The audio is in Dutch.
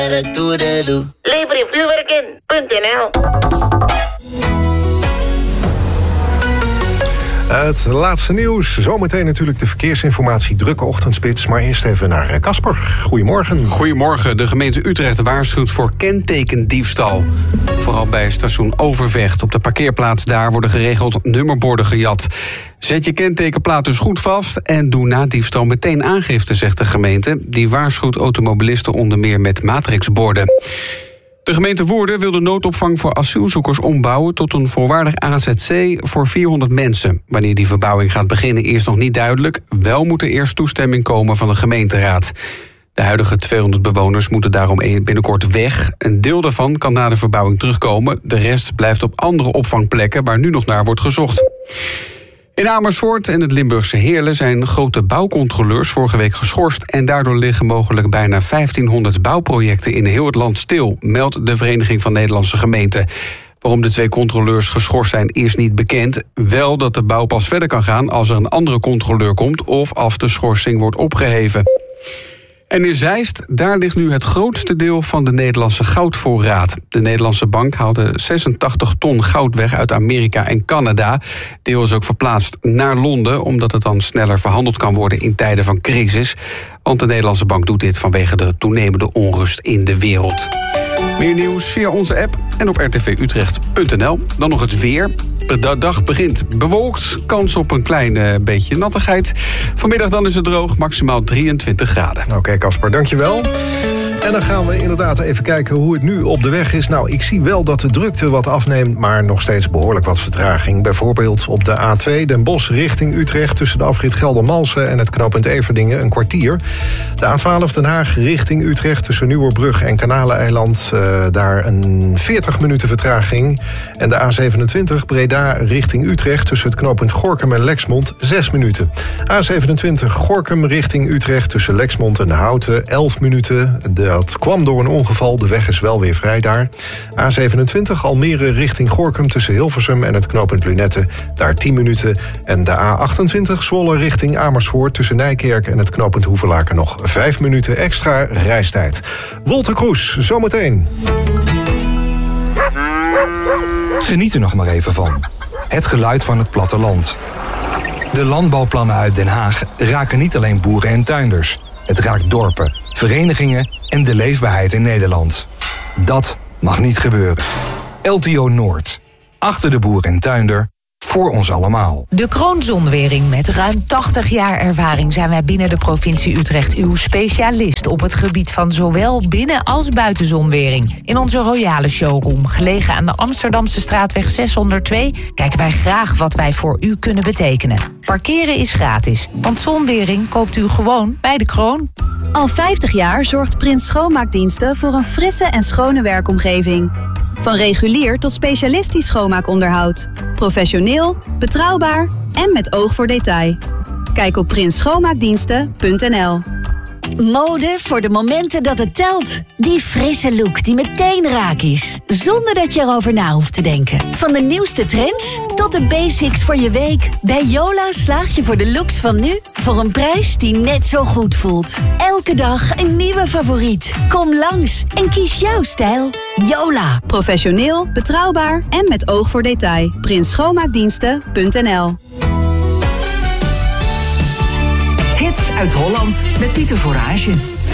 Levervuurwerken.nl. Het laatste nieuws. Zometeen natuurlijk de verkeersinformatie. Drukke ochtendspits. Maar eerst even naar Casper. Goedemorgen. Goedemorgen. De gemeente Utrecht waarschuwt voor kentekendiefstal. Vooral bij station Overvecht. Op de parkeerplaats daar worden geregeld nummerborden gejat. Zet je kentekenplaat dus goed vast en doe na diefstal meteen aangifte, zegt de gemeente. Die waarschuwt automobilisten onder meer met matrixborden. De gemeente Woerden wil de noodopvang voor asielzoekers ombouwen tot een volwaardig AZC voor 400 mensen. Wanneer die verbouwing gaat beginnen is nog niet duidelijk. Wel moet er eerst toestemming komen van de gemeenteraad. De huidige 200 bewoners moeten daarom binnenkort weg. Een deel daarvan kan na de verbouwing terugkomen. De rest blijft op andere opvangplekken waar nu nog naar wordt gezocht. In Amersfoort en het Limburgse Heerlen zijn grote bouwcontroleurs vorige week geschorst en daardoor liggen mogelijk bijna 1500 bouwprojecten in heel het land stil, meldt de Vereniging van Nederlandse Gemeenten. Waarom de 2 controleurs geschorst zijn is niet bekend. Wel dat de bouw pas verder kan gaan als er een andere controleur komt of als de schorsing wordt opgeheven. En in Zeist, daar ligt nu het grootste deel van de Nederlandse goudvoorraad. De Nederlandse bank haalde 86 ton goud weg uit Amerika en Canada. Deel is ook verplaatst naar Londen, omdat het dan sneller verhandeld kan worden in tijden van crisis. Want de Nederlandse bank doet dit vanwege de toenemende onrust in de wereld. Meer nieuws via onze app en op rtvutrecht.nl. Dan nog het weer. De dag begint bewolkt, kans op een klein beetje nattigheid. Vanmiddag dan is het droog, maximaal 23 graden. Oké, Casper, dankjewel. En dan gaan we inderdaad even kijken hoe het nu op de weg is. Nou, ik zie wel dat de drukte wat afneemt, maar nog steeds behoorlijk wat vertraging. Bijvoorbeeld op de A2 Den Bosch richting Utrecht tussen de afrit Geldermalsen en het knooppunt Everdingen een kwartier. De A12 Den Haag richting Utrecht tussen Nieuwerbrug en Kanaleneiland. Daar een 40 minuten vertraging. En de A27 Breda richting Utrecht tussen het knooppunt Gorinchem en Lexmond 6 minuten. A27 Gorinchem richting Utrecht tussen Lexmond en Houten 11 minuten. Dat kwam door een ongeval, de weg is wel weer vrij daar. A27 Almere richting Gorinchem tussen Hilversum en het knooppunt Lunette, daar 10 minuten. En de A28 Zwolle richting Amersfoort tussen Nijkerk en het knooppunt Hoevelaken nog 5 minuten extra reistijd. Wolter Kroes, zometeen. Geniet er nog maar even van. Het geluid van het platteland. De landbouwplannen uit Den Haag raken niet alleen boeren en tuinders. Het raakt dorpen, verenigingen en de leefbaarheid in Nederland. Dat mag niet gebeuren. LTO Noord. Achter de boer en tuinder. Voor ons allemaal. De Kroonzonwering. Met ruim 80 jaar ervaring zijn wij binnen de provincie Utrecht uw specialist op het gebied van zowel binnen- als buitenzonwering. In onze royale showroom, gelegen aan de Amsterdamse straatweg 602, kijken wij graag wat wij voor u kunnen betekenen. Parkeren is gratis, want zonwering koopt u gewoon bij de Kroon. Al 50 jaar zorgt Prins Schoonmaakdiensten voor een frisse en schone werkomgeving. Van regulier tot specialistisch schoonmaakonderhoud. Professioneel, betrouwbaar en met oog voor detail. Kijk op prinsschoonmaakdiensten.nl. Mode voor de momenten dat het telt. Die frisse look die meteen raak is. Zonder dat je erover na hoeft te denken. Van de nieuwste trends tot de basics voor je week. Bij Yola slaag je voor de looks van nu voor een prijs die net zo goed voelt. Elke dag een nieuwe favoriet. Kom langs en kies jouw stijl. Yola. Professioneel, betrouwbaar en met oog voor detail. prinsschoonmaakdiensten.nl. Hits uit Holland met Pieter Voorage.